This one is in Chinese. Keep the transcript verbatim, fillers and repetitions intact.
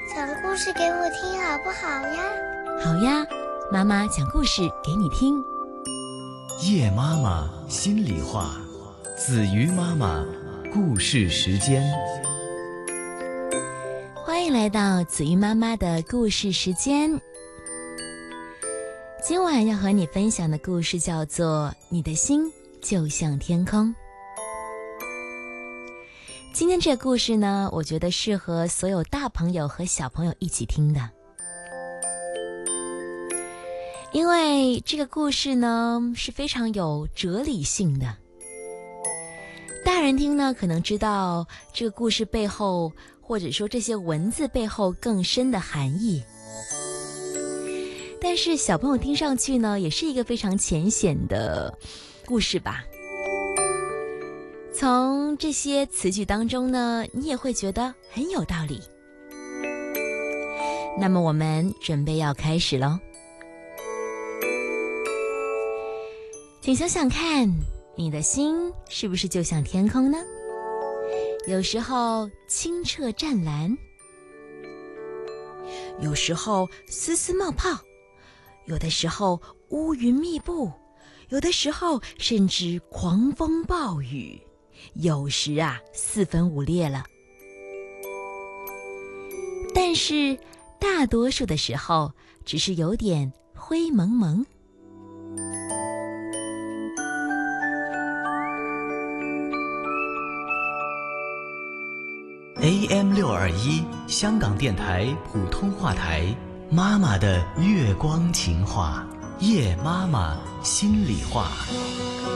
讲故事给我听好不好呀？ 好呀，妈妈讲故事给你听。 夜妈妈心里话，子瑜妈妈故事时间。 欢迎来到子瑜妈妈的故事时间。今晚要和你分享的故事叫做《你的心就像天空》。今天这个故事呢，我觉得适合所有大朋友和小朋友一起听的，因为这个故事呢是非常有哲理性的。大人听呢，可能知道这个故事背后，或者说这些文字背后更深的含义，但是小朋友听上去呢，也是一个非常浅显的故事吧。从这些词句当中呢，你也会觉得很有道理。那么我们准备要开始咯。请想想看，你的心是不是就像天空呢？有时候清澈湛蓝，有时候丝丝冒泡，有的时候乌云密布，有的时候甚至狂风暴雨，有时啊四分五裂了。但是大多数的时候只是有点灰蒙蒙。 A M 六二一香港电台普通话台，妈妈的月光情话，夜妈妈心里话。